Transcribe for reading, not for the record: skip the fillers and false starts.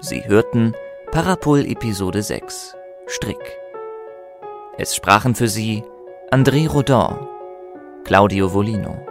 Sie hörten Parapol Episode 6 Strick. Es sprachen für Sie André Rodin, Claudio Volino,